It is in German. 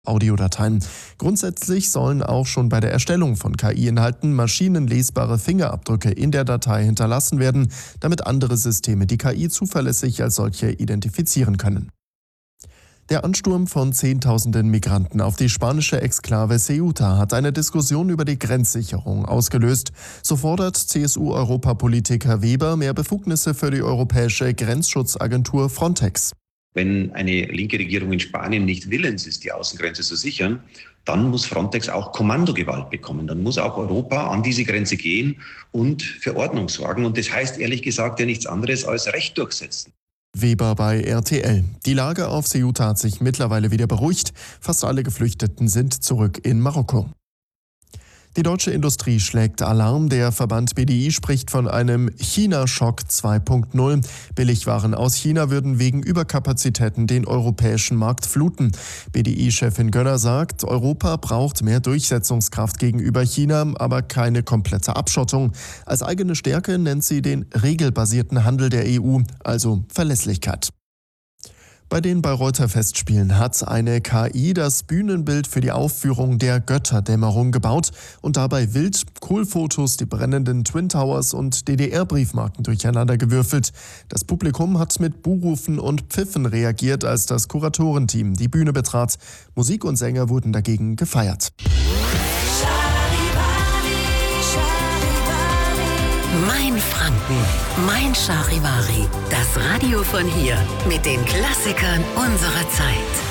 Audiodateien. Grundsätzlich sollen auch schon bei der Erstellung von KI-Inhalten maschinenlesbare Fingerabdrücke in der Datei hinterlassen werden, damit andere Systeme die KI zuverlässig als solche identifizieren können. Der Ansturm von Zehntausenden Migranten auf die spanische Exklave Ceuta hat eine Diskussion über die Grenzsicherung ausgelöst. So fordert CSU-Europapolitiker Weber mehr Befugnisse für die europäische Grenzschutzagentur Frontex. Wenn eine linke Regierung in Spanien nicht willens ist, die Außengrenze zu sichern, dann muss Frontex auch Kommandogewalt bekommen. Dann muss auch Europa an diese Grenze gehen und für Ordnung sorgen. Und das heißt ehrlich gesagt ja nichts anderes als Recht durchsetzen. Weber bei RTL. Die Lage auf Ceuta hat sich mittlerweile wieder beruhigt. Fast alle Geflüchteten sind zurück in Marokko. Die deutsche Industrie schlägt Alarm. Der Verband BDI spricht von einem China-Schock 2.0. Billigwaren aus China würden wegen Überkapazitäten den europäischen Markt fluten. BDI-Chefin Gönner sagt, Europa braucht mehr Durchsetzungskraft gegenüber China, aber keine komplette Abschottung. Als eigene Stärke nennt sie den regelbasierten Handel der EU, also Verlässlichkeit. Bei den Bayreuther Festspielen hat eine KI das Bühnenbild für die Aufführung der Götterdämmerung gebaut und dabei wild Kohlfotos, die brennenden Twin Towers und DDR-Briefmarken durcheinander gewürfelt. Das Publikum hat mit Buhrufen und Pfiffen reagiert, als das Kuratorenteam die Bühne betrat. Musik und Sänger wurden dagegen gefeiert. Mein Franken, mein Charivari, das Radio von hier mit den Klassikern unserer Zeit.